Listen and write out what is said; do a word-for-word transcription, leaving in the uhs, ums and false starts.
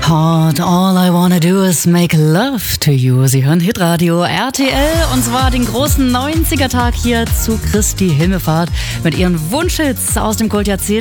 Heart, all I wanna do is make love to you. Sie hören Hitradio R T L und zwar den großen neunziger-Tag hier zu Christi Himmelfahrt mit ihren Wunschhits aus dem Kultjahrzehnt.